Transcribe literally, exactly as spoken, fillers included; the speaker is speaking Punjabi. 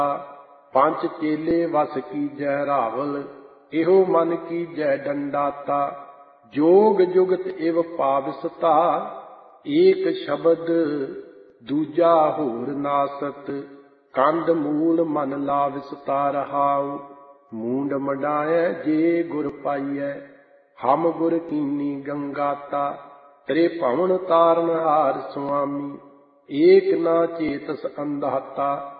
ਪੰਚ ਚੇਲੇ ਵਸ ਕੀਜੈ ਰਾਵਲ, ਇਹੋ ਮਨ ਕੀਜੈ ਡੰਡਾਤਾ। ਜੋਗ ਜੁਗਤ ਇਵ ਪਾਵਿਸਤਾ, ਏਕ ਸ਼ਬਦ ਦੂਜਾ ਹੋਰ ਨਾਸਤ। ਕੰਦ ਮੂਲ ਮਨ ਲਾਵਿਸਤਾ ਰਹਾਉ, ਮੂੰਡ ਮਡਾਇਐ ਜੇ ਗੁਰ ਪਾਈਐ। ਹਮ ਗੁਰ ਕੀਨੀ ਗੰਗਾਤਾ, ਤ੍ਰੇ ਭਵਨ ਤਾਰਨ ਹਾਰ ਸੁਆਮੀ। ਏਕ ਨਾ ਚੇਤਸ ਅੰਧਾਤਾ,